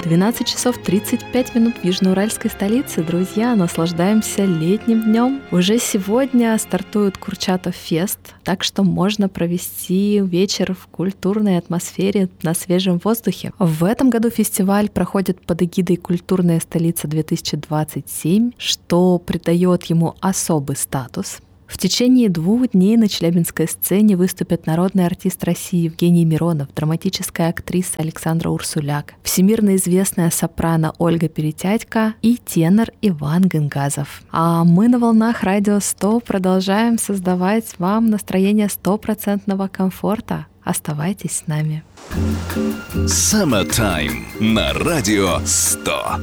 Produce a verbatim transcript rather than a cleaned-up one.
двенадцать часов тридцать пять минут в южноуральской столице. Друзья, наслаждаемся летним днем. Уже сегодня стартует Курчатов фест, так что можно провести вечер в культурной атмосфере на свежем воздухе. В этом году фестиваль проходит под эгидой «Культурная столица-две тысячи двадцать семь», что придает ему особый статус. В течение двух дней на челябинской сцене выступят народный артист России Евгений Миронов, драматическая актриса Александра Урсуляк, всемирно известная сопрано Ольга Перетятько и тенор Иван Гынгазов. А мы на волнах Радио сто продолжаем создавать вам настроение стопроцентного комфорта. Оставайтесь с нами. Summertime на Радио сто.